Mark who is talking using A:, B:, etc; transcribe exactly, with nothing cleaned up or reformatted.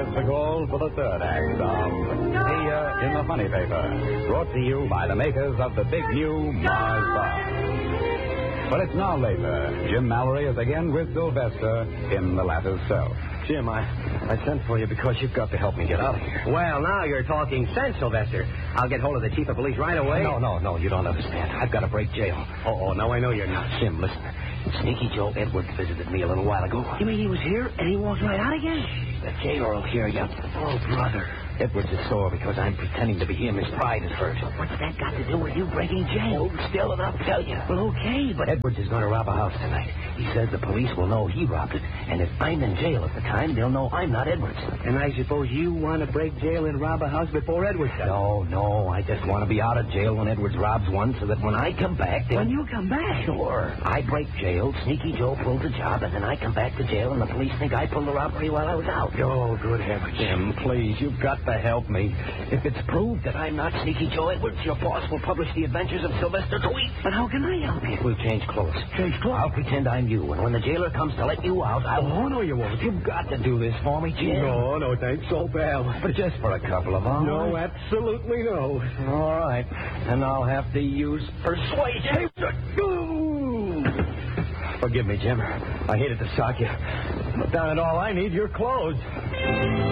A: That's the call for the third act of Here in the Funny Paper, brought to you by the makers of the big new Mars Bar. But it's now later. Jim Mallory is again with Sylvester in the latter's cell.
B: Jim, I, I sent for you because you've got to help me get out of here.
C: Well, now you're talking sense, Sylvester. I'll get hold of the chief of police right away.
B: No, no, no, you don't understand. I've got to break jail.
C: Oh, oh, now I know you're not.
B: Jim, listen. Sneaky Joe Edwards visited me a little while ago.
C: You mean he was here and he walked right out again?
B: The jailer will hear you.
C: Oh, brother.
B: Edwards is sore because I'm pretending to be him. His pride is hurt.
C: What's that got to do with you breaking jail?
B: Oh, still, and I'll tell you.
C: Well, okay, but...
B: Edwards is going to rob a house tonight. He says the police will know he robbed it, and if I'm in jail at the time, they'll know I'm not Edwards.
C: And I suppose you want to break jail and rob a house before Edwards does?
B: No, no, I just want to be out of jail when Edwards robs one so that when I come back... They'll...
C: When you come back?
B: Sure. I break jail, Sneaky Joe pulls the job, and then I come back to jail, and the police think I pulled the robbery while I was out.
C: Oh, good heavens.
B: Jim, please, you've got to help me. If it's proved that I'm not Sneaky Joe Edwards, your boss will publish the adventures of Sylvester Tweet.
C: But how can I help you?
B: We'll change clothes.
C: Change clothes?
B: I'll pretend I'm you, and when the jailer comes to let you out, I'll...
C: Oh, no, you won't.
B: You've got to do this for me, Jim.
C: No, no, thanks, so pal.
B: But just for a couple of hours.
C: No, absolutely no.
B: All right. Then I'll have to use persuasion. Forgive me, Jim. I hated to shock you. But down at all I need, your clothes.